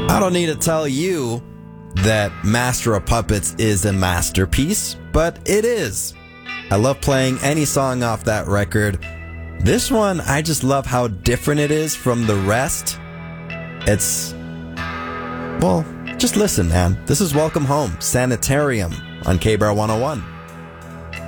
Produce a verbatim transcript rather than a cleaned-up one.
I don't need to tell you that Master of Puppets is a masterpiece, but it is. I love playing any song off that record. This one, I just love how different it is from the rest. It's, well, just listen, man. This is Welcome Home, Sanitarium on K B R one oh one.